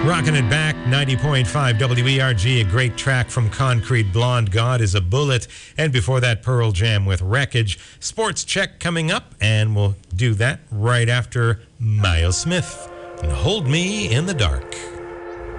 Rocking it back, 90.5 WERG, a great track from Concrete Blonde, God is a Bullet. And before that, Pearl Jam with Wreckage. Sports Check coming up, and we'll do that right after Miles Smith and Hold Me in the Dark.